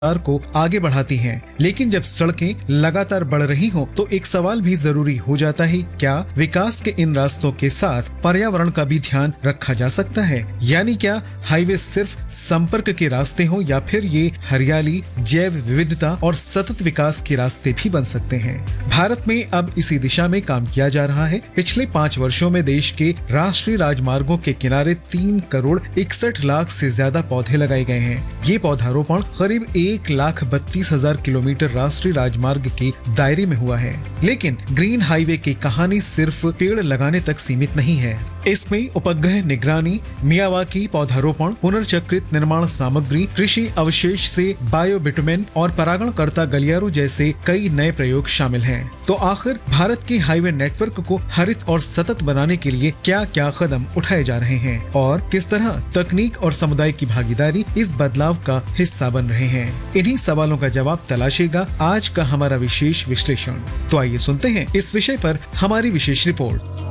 को आगे बढ़ाती हैं। लेकिन जब सड़कें लगातार बढ़ रही हों, तो एक सवाल भी जरूरी हो जाता है, क्या विकास के इन रास्तों के साथ पर्यावरण का भी ध्यान रखा जा सकता है? यानी क्या हाईवे सिर्फ संपर्क के रास्ते हों या फिर ये हरियाली, जैव विविधता और सतत विकास के रास्ते भी बन सकते हैं? भारत में अब इसी दिशा में काम किया जा रहा है। पिछले 5 वर्षों में देश के राष्ट्रीय राजमार्गों के किनारे 3 करोड़ 61 लाख से ज्यादा पौधे लगाए गए हैं। ये पौधारोपण करीब 1,32,000 किलोमीटर राष्ट्रीय राजमार्ग के दायरे में हुआ है। लेकिन ग्रीन हाईवे की कहानी सिर्फ पेड़ लगाने तक सीमित नहीं है। इसमें उपग्रह निगरानी, मियावाकी पौधारोपण, पुनर्चक्रित निर्माण सामग्री, कृषि अवशेष से बायोबिटुमेन और परागणकर्ता गलियारों जैसे कई नए प्रयोग शामिल हैं। तो आखिर भारत के हाईवे नेटवर्क को हरित और सतत बनाने के लिए क्या क्या कदम उठाए जा रहे हैं और किस तरह तकनीक और समुदाय की भागीदारी इस बदलाव का हिस्सा बन रहे हैं? इन्हीं सवालों का जवाब तलाशेगा आज का हमारा विशेष विश्लेषण। तो आइए सुनते हैं इस विषय पर हमारी विशेष रिपोर्ट।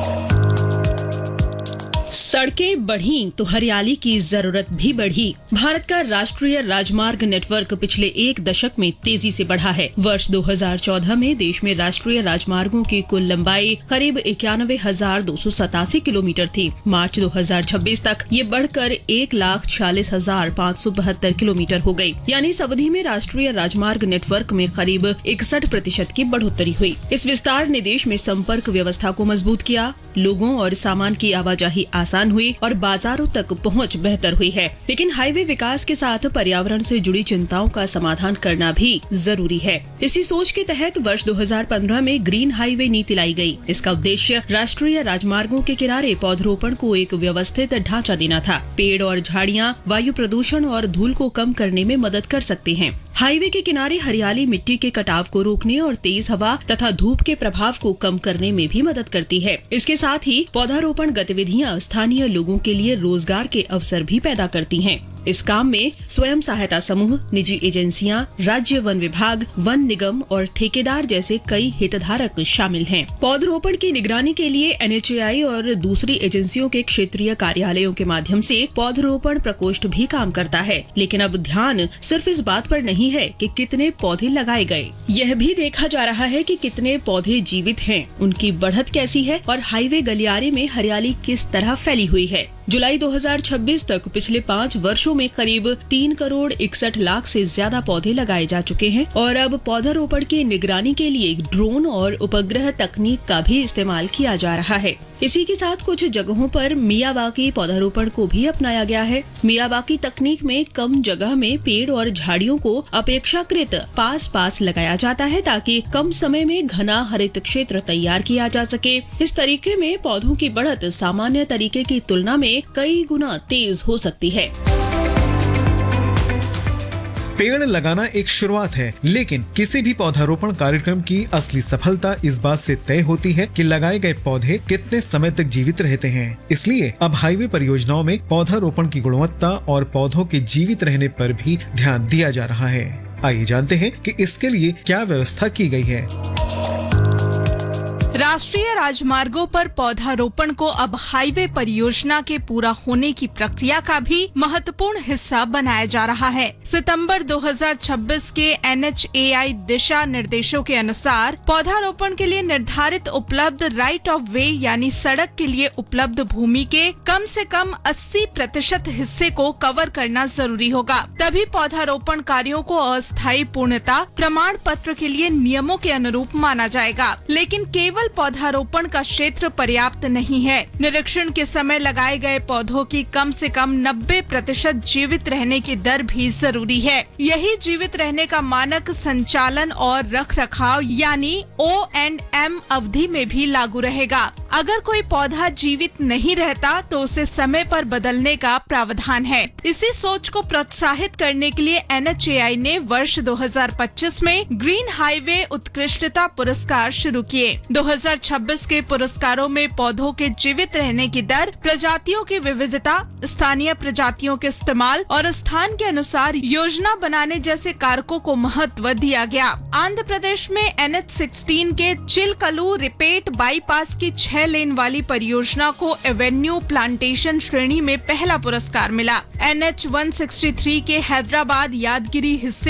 सड़कें बढ़ी तो हरियाली की जरूरत भी बढ़ी। भारत का राष्ट्रीय राजमार्ग नेटवर्क पिछले 1 दशक में तेजी से बढ़ा है। वर्ष 2014 में देश में राष्ट्रीय राजमार्गों की कुल लंबाई करीब 91,287 किलोमीटर थी। मार्च 2026 तक ये बढ़कर 1,46,572 किलोमीटर हो गई। यानी इस अवधि में राष्ट्रीय राजमार्ग नेटवर्क में करीब 61% की बढ़ोतरी हुई। इस विस्तार ने देश में संपर्क व्यवस्था को मजबूत किया, लोगों और सामान की आवाजाही आसान हुई और बाजारों तक पहुंच बेहतर हुई है। लेकिन हाईवे विकास के साथ पर्यावरण से जुड़ी चिंताओं का समाधान करना भी जरूरी है। इसी सोच के तहत वर्ष 2015 में ग्रीन हाईवे नीति लाई गई। इसका उद्देश्य राष्ट्रीय राजमार्गों के किनारे पौधरोपण को एक व्यवस्थित ढांचा देना था। पेड़ और झाड़ियां वायु प्रदूषण और धूल को कम करने में मदद कर सकते हैं। हाईवे के किनारे हरियाली मिट्टी के कटाव को रोकने और तेज हवा तथा धूप के प्रभाव को कम करने में भी मदद करती है। इसके साथ ही पौधारोपण गतिविधियां स्थानीय लोगों के लिए रोजगार के अवसर भी पैदा करती हैं। इस काम में स्वयं सहायता समूह, निजी एजेंसियां, राज्य वन विभाग, वन निगम और ठेकेदार जैसे कई हितधारक शामिल हैं। पौधरोपण की निगरानी के लिए NHAI और दूसरी एजेंसियों के क्षेत्रीय कार्यालयों के माध्यम से पौधरोपण प्रकोष्ठ भी काम करता है। लेकिन अब ध्यान सिर्फ इस बात पर नहीं है कि कितने पौधे लगाए गए, यह भी देखा जा रहा है कि कितने पौधे जीवित हैं, उनकी बढ़त कैसी है और हाईवे गलियारे में हरियाली किस तरह फैली हुई है। जुलाई 2026 तक पिछले 5 वर्षों में करीब 3 करोड़ 61 लाख से ज्यादा पौधे लगाए जा चुके हैं और अब पौधारोपण की निगरानी के लिए ड्रोन और उपग्रह तकनीक का भी इस्तेमाल किया जा रहा है। इसी के साथ कुछ जगहों पर मियावाकी पौधारोपण को भी अपनाया गया है। मियावाकी तकनीक में कम जगह में पेड़ और झाड़ियों को अपेक्षाकृत पास लगाया जाता है ताकि कम समय में घना हरित क्षेत्र तैयार किया जा सके। इस तरीके में पौधों की बढ़त सामान्य तरीके की तुलना में कई गुना तेज हो सकती है। पेड़ लगाना एक शुरुआत है, लेकिन किसी भी पौधारोपण कार्यक्रम की असली सफलता इस बात से तय होती है कि लगाए गए पौधे कितने समय तक जीवित रहते हैं। इसलिए अब हाईवे परियोजनाओं में पौधारोपण की गुणवत्ता और पौधों के जीवित रहने पर भी ध्यान दिया जा रहा है। आइए जानते हैं कि इसके लिए क्या व्यवस्था की गई है। राष्ट्रीय राजमार्गों पर पौधारोपण को अब हाईवे परियोजना के पूरा होने की प्रक्रिया का भी महत्वपूर्ण हिस्सा बनाया जा रहा है। सितंबर 2026 के NHAI दिशा निर्देशों के अनुसार पौधारोपण के लिए निर्धारित उपलब्ध राइट ऑफ वे यानी सड़क के लिए उपलब्ध भूमि के कम से कम 80% हिस्से को कवर करना जरूरी होगा। तभी पौधारोपण कार्यों को अस्थायी पूर्णता प्रमाण पत्र के लिए नियमों के अनुरूप माना जाएगा। लेकिन केवल पौधारोपण का क्षेत्र पर्याप्त नहीं है। निरीक्षण के समय लगाए गए पौधों की कम से कम 90% जीवित रहने की दर भी जरूरी है। यही जीवित रहने का मानक संचालन और रखरखाव यानी O&M अवधि में भी लागू रहेगा। अगर कोई पौधा जीवित नहीं रहता तो उसे समय पर बदलने का प्रावधान है। इसी सोच को प्रोत्साहित करने के लिए NHAI ने वर्ष 2025 में ग्रीन हाईवे उत्कृष्टता पुरस्कार शुरू किए। 2026 के पुरस्कारों में पौधों के जीवित रहने की दर, प्रजातियों की विविधता, स्थानीय प्रजातियों के इस्तेमाल और स्थान के अनुसार योजना बनाने जैसे कारकों को महत्व दिया गया। आंध्र प्रदेश में NH16 के चिलकलू रिपेट बाईपास की 6 लेन वाली परियोजना को एवेन्यू प्लांटेशन श्रेणी में पहला पुरस्कार मिला। NH163 के हैदराबाद यादगिरी हिस्से